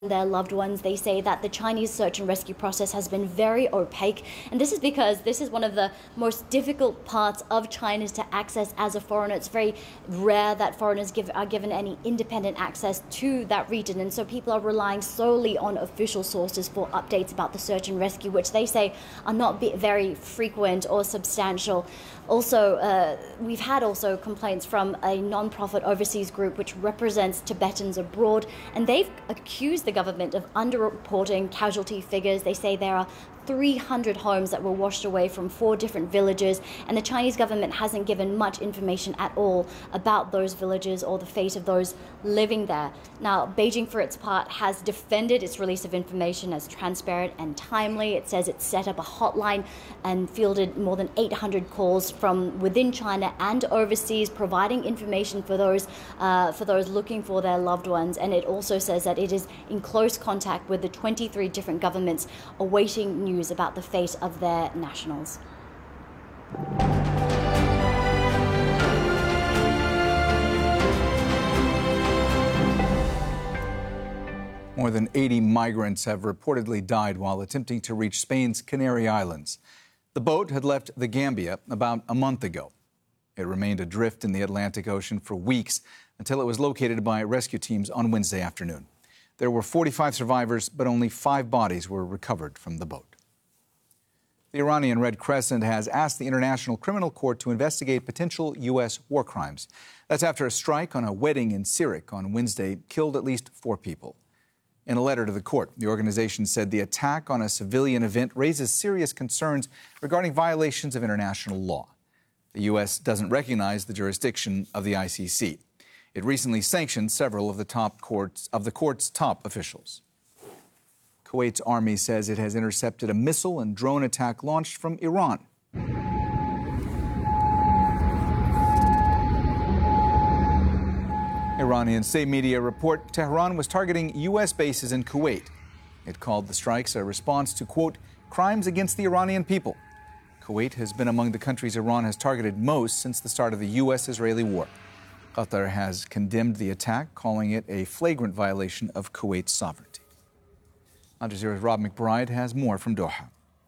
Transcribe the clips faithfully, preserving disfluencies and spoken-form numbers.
their loved ones. They say that the Chinese search and rescue process has been very opaque, and this is because this is one of the most difficult parts of China to access as a foreigner. It's very rare that foreigners give, are given any independent access to that region, and so people are relying solely on official sources for updates about the search and rescue, which they say are not be very frequent or substantial. Also, uh, we've had also complaints from a non-profit overseas group which represents Tibetans abroad, and they've accused the government of underreporting casualty figures. They say there are three hundred homes that were washed away from four different villages, and the Chinese government hasn't given much information at all about those villages or the fate of those living there. Now, Beijing, for its part, has defended its release of information as transparent and timely. It says it's set up a hotline and fielded more than eight hundred calls from within China and overseas, providing information for those uh, for those looking for their loved ones. And it also says that it is in close contact with the twenty-three different governments awaiting news about the fate of their nationals. More than eighty migrants have reportedly died while attempting to reach Spain's Canary Islands. The boat had left the Gambia about a month ago. It remained adrift in the Atlantic Ocean for weeks until it was located by rescue teams on Wednesday afternoon. There were forty-five survivors, but only five bodies were recovered from the boat. The Iranian Red Crescent has asked the International Criminal Court to investigate potential U S war crimes. That's after a strike on a wedding in Sirik on Wednesday killed at least four people. In a letter to the court, the organization said the attack on a civilian event raises serious concerns regarding violations of international law. The U S doesn't recognize the jurisdiction of the I C C. It recently sanctioned several of the top courts of the court's top officials. Kuwait's army says it has intercepted a missile and drone attack launched from Iran. Iranian state media report Tehran was targeting U S bases in Kuwait. It called the strikes a response to, quote, crimes against the Iranian people. Kuwait has been among the countries Iran has targeted most since the start of the U S Israeli war. Qatar has condemned the attack, calling it a flagrant violation of Kuwait's sovereignty. Al Jazeera's Rob McBride has more from Doha.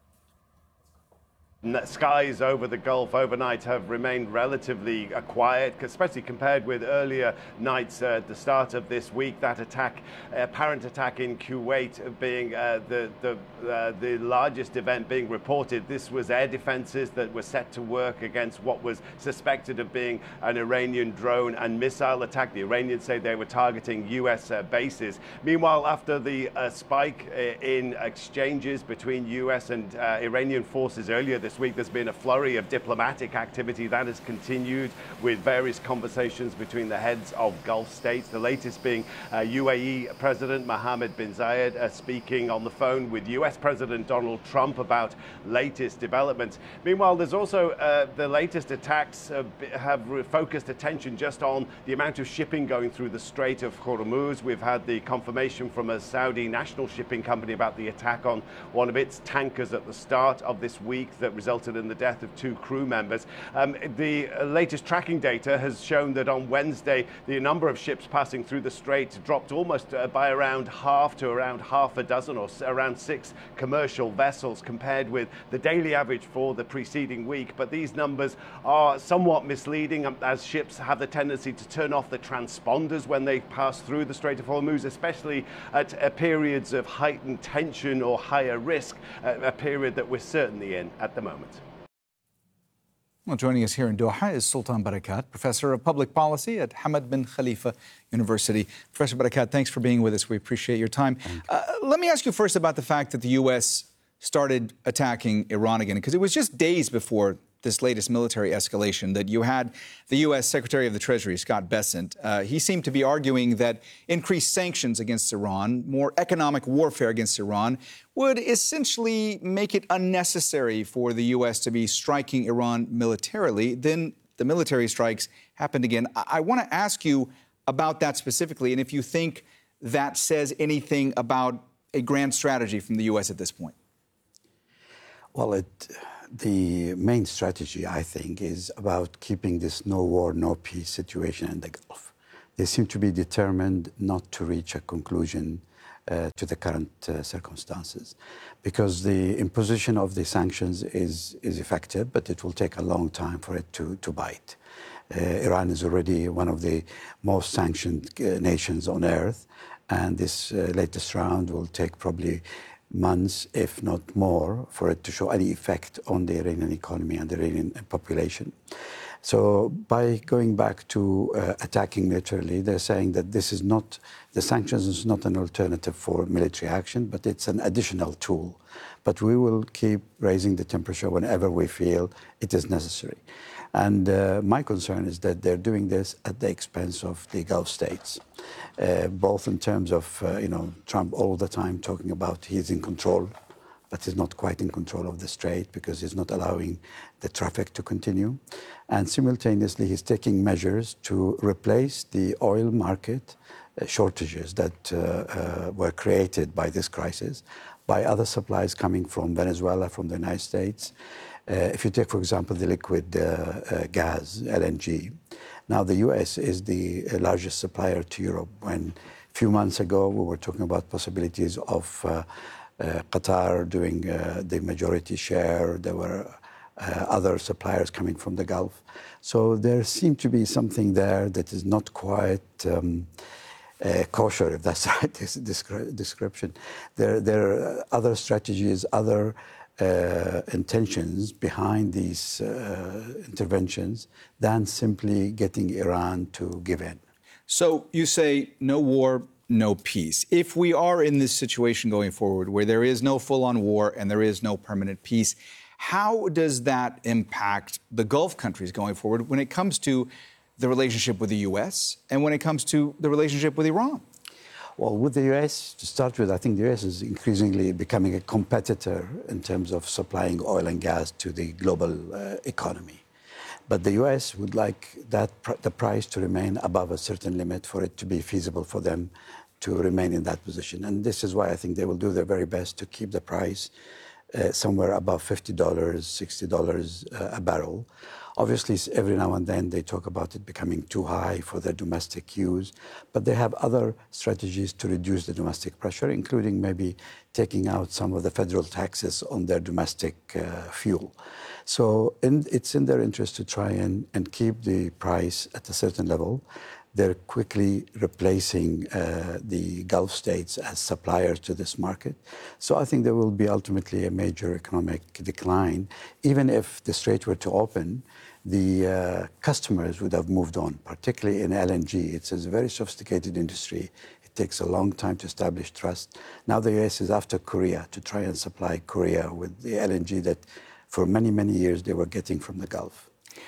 Skies over the Gulf overnight have remained relatively uh, quiet, especially compared with earlier nights uh, at the start of this week. That attack, apparent attack in Kuwait, being uh, the the, uh, the largest event being reported. This was air defenses that were set to work against what was suspected of being an Iranian drone and missile attack. The Iranians say they were targeting U S uh, bases. Meanwhile, after the uh, spike in exchanges between U S and uh, Iranian forces earlier this week, there's been a flurry of diplomatic activity that has continued with various conversations between the heads of Gulf states, the latest being uh, U A E President Mohammed bin Zayed uh, speaking on the phone with U S President Donald Trump about latest developments. Meanwhile, there's also uh, the latest attacks uh, have focused attention just on the amount of shipping going through the Strait of Hormuz. We've had the confirmation from a Saudi national shipping company about the attack on one of its tankers at the start of this week that resulted in the death of two crew members. Um, the latest tracking data has shown that on Wednesday, the number of ships passing through the strait dropped almost uh, by around half to around half a dozen, or around six commercial vessels, compared with the daily average for the preceding week. But these numbers are somewhat misleading, as ships have the tendency to turn off the transponders when they pass through the Strait of Hormuz, especially at uh, periods of heightened tension or higher risk, uh, a period that we're certainly in at the moment. Well, joining us here in Doha is Sultan Barakat, Professor of Public Policy at Hamad bin Khalifa University. Professor Barakat, thanks for being with us. We appreciate your time. Uh, let me ask you first about the fact that the U S started attacking Iran again, because it was just days before this latest military escalation that you had the U S Secretary of the Treasury, Scott Bessent. Uh, he seemed to be arguing that increased sanctions against Iran, more economic warfare against Iran, would essentially make it unnecessary for the U S to be striking Iran militarily. Then the military strikes happened again. I, I want to ask you about that specifically, and if you think that says anything about a grand strategy from the U S at this point. Well, it... The main strategy, I think, is about keeping this no war, no peace situation in the Gulf. They seem to be determined not to reach a conclusion uh, to the current uh, circumstances. Because the imposition of the sanctions is, is effective, but it will take a long time for it to, to bite. Uh, Iran is already one of the most sanctioned uh, nations on earth, and this uh, latest round will take probably months, if not more, for it to show any effect on the Iranian economy and the Iranian population. So by going back to uh, attacking militarily, they're saying that this is not, the sanctions is not an alternative for military action, but it's an additional tool. But we will keep raising the temperature whenever we feel it is necessary. And uh, my concern is that they're doing this at the expense of the Gulf states, uh, both in terms of, uh, you know, Trump all the time talking about he's in control, but he's not quite in control of the strait because he's not allowing the traffic to continue. And simultaneously, he's taking measures to replace the oil market uh, shortages that uh, uh, were created by this crisis by other supplies coming from Venezuela, from the United States. Uh, if you take, for example, the liquid uh, uh, gas, L N G, now the U S is the uh, largest supplier to Europe. When a few months ago we were talking about possibilities of uh, uh, Qatar doing uh, the majority share, there were uh, other suppliers coming from the Gulf. So there seemed to be something there that is not quite um, uh, kosher, if that's the right description. There, there are other strategies, other Uh, intentions behind these uh, interventions than simply getting Iran to give in. So you say no war, no peace. If we are in this situation going forward where there is no full-on war and there is no permanent peace, how does that impact the Gulf countries going forward when it comes to the relationship with the U S and when it comes to the relationship with Iran? Well, with the U S, to start with, I think the U S is increasingly becoming a competitor in terms of supplying oil and gas to the global uh, economy. But the U S would like that pr- the price to remain above a certain limit for it to be feasible for them to remain in that position. And this is why I think they will do their very best to keep the price uh, somewhere above fifty dollars, sixty dollars uh, a barrel. Obviously, every now and then they talk about it becoming too high for their domestic use, but they have other strategies to reduce the domestic pressure, including maybe taking out some of the federal taxes on their domestic uh, fuel. So in, it's in their interest to try and, and keep the price at a certain level. They're quickly replacing uh, the Gulf states as suppliers to this market. So I think there will be ultimately a major economic decline. Even if the strait were to open, the uh, customers would have moved on, particularly in L N G. It's a very sophisticated industry. It takes a long time to establish trust. Now the U S is after Korea to try and supply Korea with the L N G that for many, many years they were getting from the Gulf.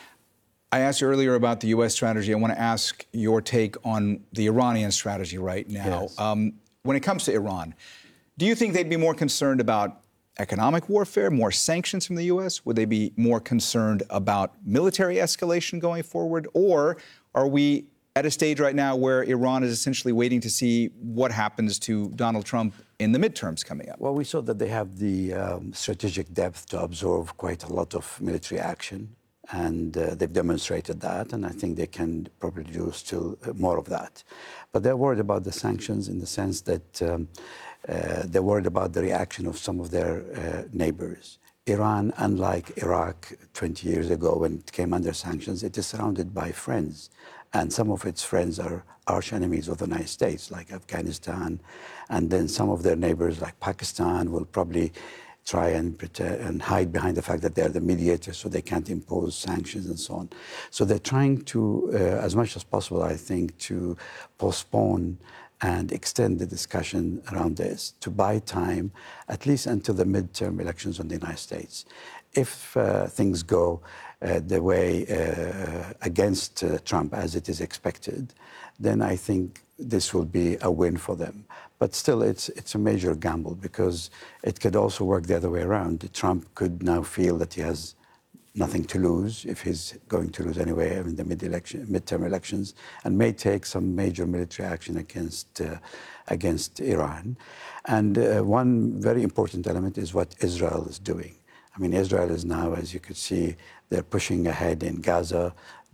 I asked you earlier about the U S strategy. I want to ask your take on the Iranian strategy right now. Yes. Um, when it comes to Iran, do you think they'd be more concerned about economic warfare, more sanctions from the U S? Would they be more concerned about military escalation going forward? Or are we at a stage right now where Iran is essentially waiting to see what happens to Donald Trump in the midterms coming up? Well, we saw that they have the um, strategic depth to absorb quite a lot of military action. And uh, they've demonstrated that, and I think they can probably do still more of that. But they're worried about the sanctions in the sense that um, uh, they're worried about the reaction of some of their uh, neighbors. Iran, unlike Iraq twenty years ago when it came under sanctions, it is surrounded by friends. And some of its friends are arch enemies of the United States, like Afghanistan. And then some of their neighbors, like Pakistan, will probably try and pretend and hide behind the fact that they're the mediators so they can't impose sanctions and so on. So they're trying to, uh, as much as possible, I think, to postpone and extend the discussion around this to buy time, at least until the midterm elections in the United States. If uh, things go uh, the way uh, against uh, Trump as it is expected, then I think this will be a win for them. But still, it's it's a major gamble because it could also work the other way around. Trump could now feel that he has nothing to lose if he's going to lose anyway in the mid-election, midterm elections, and may take some major military action against uh, against Iran. And uh, one very important element is what Israel is doing. I mean, Israel is now, as you could see, they're pushing ahead in Gaza.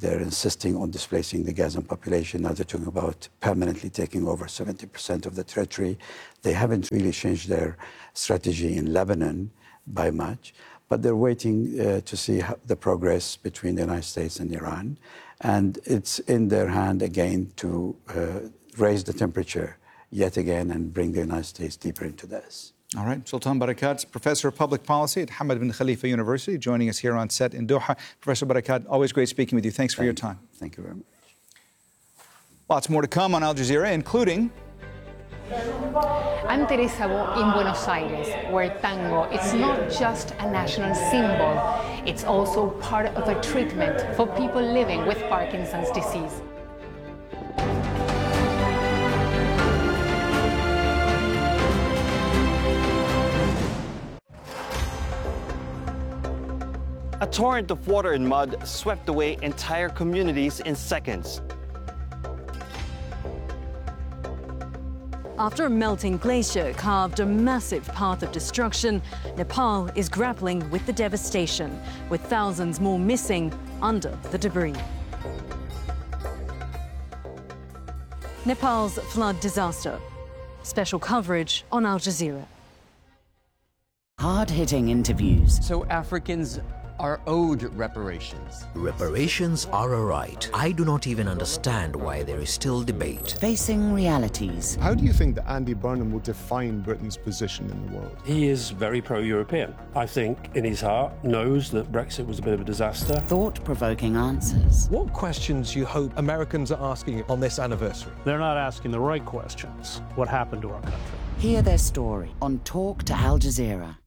They're insisting on displacing the Gazan population. Now they're talking about permanently taking over seventy percent of the territory. They haven't really changed their strategy in Lebanon by much, but they're waiting uh, to see how the progress between the United States and Iran. And it's in their hand again to uh, raise the temperature yet again and bring the United States deeper into this. All right, Sultan Barakat, Professor of Public Policy at Hamad bin Khalifa University, joining us here on set in Doha. Professor Barakat, always great speaking with you. Thanks for Thank your you. time. Thank you very much. Lots more to come on Al Jazeera, including... I'm Teresa Bo in Buenos Aires, where tango is not just a national symbol, it's also part of a treatment for people living with Parkinson's disease. A torrent of water and mud swept away entire communities in seconds. After a melting glacier carved a massive path of destruction, Nepal is grappling with the devastation, with thousands more missing under the debris. Nepal's flood disaster. Special coverage on Al Jazeera. Hard-hitting interviews. So Africans are owed reparations. Reparations are a right. I do not even understand why there is still debate. Facing realities. How do you think that Andy Burnham will define Britain's position in the world? He is very pro-European. I think in his heart knows that Brexit was a bit of a disaster. Thought-provoking answers. What questions do you hope Americans are asking on this anniversary? They're not asking the right questions. What happened to our country? Hear their story on Talk to Al Jazeera.